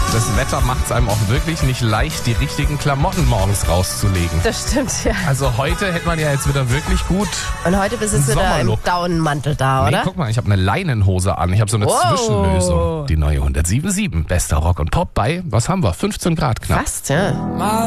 Das Wetter macht es einem auch wirklich nicht leicht, die richtigen Klamotten morgens rauszulegen. Das stimmt, ja. Also heute hätte man ja jetzt wieder wirklich gut... Und heute bist du wieder im Sommerlook. Daunenmantel da, oder? Nee, guck mal, ich habe eine Leinenhose an. Ich habe so eine Zwischenlösung. Die neue 107.7. Bester Rock und Pop bei, was haben wir? 15 Grad knapp. Fast, ja.